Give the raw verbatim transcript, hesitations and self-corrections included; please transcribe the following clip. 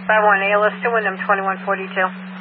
five one A L S to Wyndham twenty-one forty-two.